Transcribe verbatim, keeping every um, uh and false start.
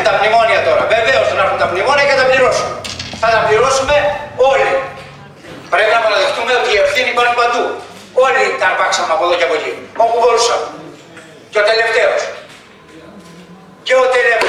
τα μνημόνια τώρα. Βεβαίως θα έρθουν τα μνημόνια και θα τα πληρώσουμε. Θα τα πληρώσουμε όλοι. Πρέπει να παραδεχτούμε ότι η ευθύνη υπάρχει παντού. Όλοι τα αρπάξαμε από εδώ και από εκεί. Όπου μπορούσαμε. Και ο τελευταίος. Και ο τελευταίος.